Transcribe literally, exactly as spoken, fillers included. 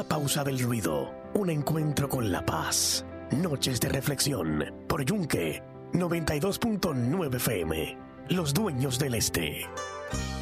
pausa del ruido, un encuentro con la paz. Noches de reflexión por Yunque noventa y dos punto nueve F M. Los dueños del este.